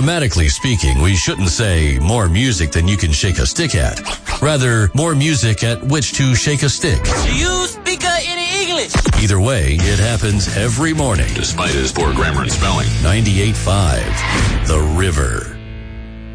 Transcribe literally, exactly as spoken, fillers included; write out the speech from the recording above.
Grammatically speaking, we shouldn't say more music than you can shake a stick at. Rather, more music at which to shake a stick. Do you speak uh, any English? Either way, it happens every morning. Despite his poor grammar and spelling. ninety-eight point five, The River.